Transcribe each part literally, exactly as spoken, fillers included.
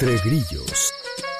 Entre Grillos.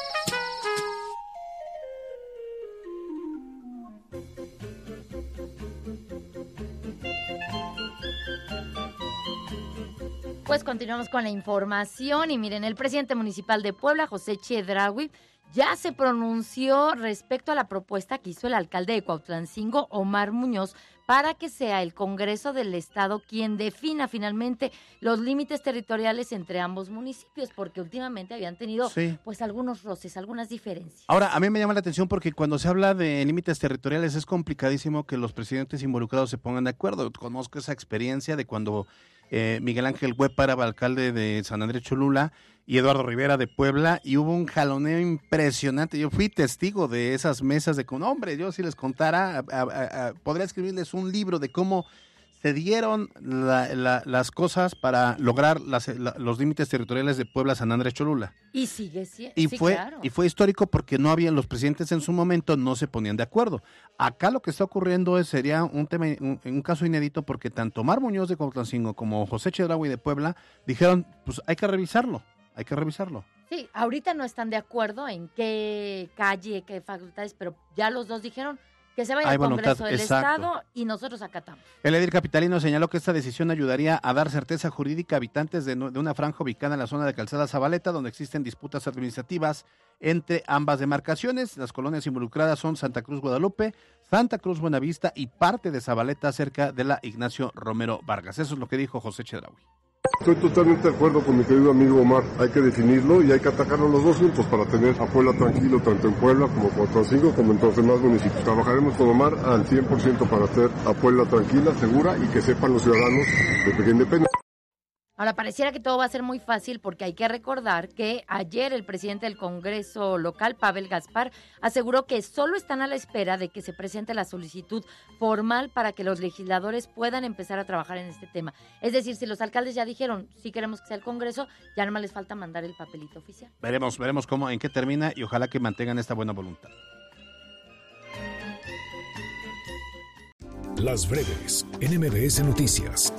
Pues continuamos con la información y miren, el presidente municipal de Puebla, José Chedraui, ya se pronunció respecto a la propuesta que hizo el alcalde de Cuautlancingo, Omar Muñoz, para que sea el Congreso del Estado quien defina finalmente los límites territoriales entre ambos municipios, porque últimamente habían tenido sí. pues algunos roces, algunas diferencias. Ahora, a mí me llama la atención porque cuando se habla de límites territoriales es complicadísimo que los presidentes involucrados se pongan de acuerdo. Conozco esa experiencia de cuando eh, Miguel Ángel Huépar era alcalde de San Andrés Cholula y Eduardo Rivera de Puebla, y hubo un jaloneo impresionante. Yo fui testigo de esas mesas de con hombre, yo si les contara, a, a, a, podría escribirles un libro de cómo se dieron la, la, las cosas para lograr las, la, los límites territoriales de Puebla, San Andrés Cholula. Y sigue siendo. Y sí, fue claro. y fue histórico porque no habían los presidentes en su momento, no se ponían de acuerdo. Acá lo que está ocurriendo es, sería un tema un, un caso inédito porque tanto Omar Muñoz de Cuautlancingo como José Chedraui de Puebla dijeron, pues hay que revisarlo, hay que revisarlo. Sí, ahorita no están de acuerdo en qué calle, qué facultades, pero ya los dos dijeron que se vaya Hay al Congreso voluntad, del exacto. Estado y nosotros acatamos. El edil capitalino señaló que esta decisión ayudaría a dar certeza jurídica a habitantes de, de una franja ubicada en la zona de Calzada Zabaleta, donde existen disputas administrativas entre ambas demarcaciones. Las colonias involucradas son Santa Cruz Guadalupe, Santa Cruz Buenavista y parte de Zabaleta, cerca de la Ignacio Romero Vargas. Eso es lo que dijo José Chedraui. Estoy totalmente de acuerdo con mi querido amigo Omar. Hay que definirlo y hay que atacarlo los dos juntos para tener a Puebla tranquilo, tanto en Puebla como en Cuautlancingo, como en los demás municipios. Trabajaremos con Omar al cien por ciento para hacer a Puebla tranquila, segura y que sepan los ciudadanos de Pequeña Independencia. Ahora, pareciera que todo va a ser muy fácil porque hay que recordar que ayer el presidente del Congreso local, Pavel Gaspar, aseguró que solo están a la espera de que se presente la solicitud formal para que los legisladores puedan empezar a trabajar en este tema. Es decir, si los alcaldes ya dijeron, sí queremos que sea el Congreso, ya nomás les falta mandar el papelito oficial. Veremos, veremos cómo, en qué termina y ojalá que mantengan esta buena voluntad. Las breves en M B S Noticias.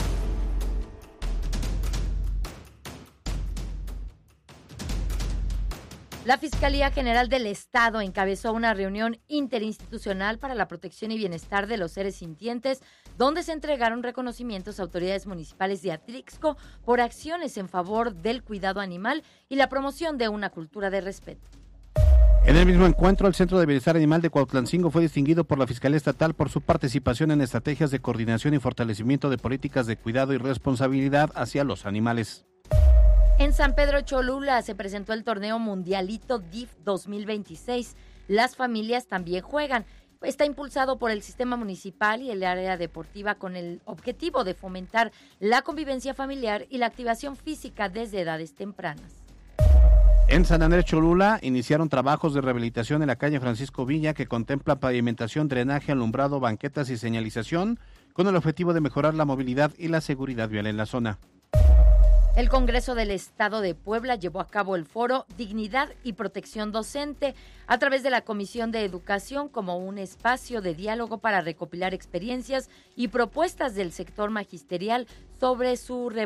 La Fiscalía General del Estado encabezó una reunión interinstitucional para la protección y bienestar de los seres sintientes, donde se entregaron reconocimientos a autoridades municipales de Atlixco por acciones en favor del cuidado animal y la promoción de una cultura de respeto. En el mismo encuentro, el Centro de Bienestar Animal de Cuautlancingo fue distinguido por la Fiscalía Estatal por su participación en estrategias de coordinación y fortalecimiento de políticas de cuidado y responsabilidad hacia los animales. En San Pedro Cholula se presentó el torneo Mundialito D I F dos mil veintiséis. Las familias también juegan. Está impulsado por el sistema municipal y el área deportiva con el objetivo de fomentar la convivencia familiar y la activación física desde edades tempranas. En San Andrés Cholula iniciaron trabajos de rehabilitación en la calle Francisco Villa que contempla pavimentación, drenaje, alumbrado, banquetas y señalización con el objetivo de mejorar la movilidad y la seguridad vial en la zona. El Congreso del Estado de Puebla llevó a cabo el foro Dignidad y Protección Docente a través de la Comisión de Educación como un espacio de diálogo para recopilar experiencias y propuestas del sector magisterial sobre su